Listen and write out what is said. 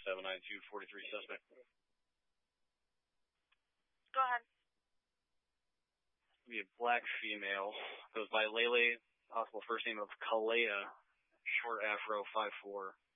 792-43 suspect. Go ahead. Be a black female. Goes by Lele. Possible first name of Kalea. Short afro, 5'4".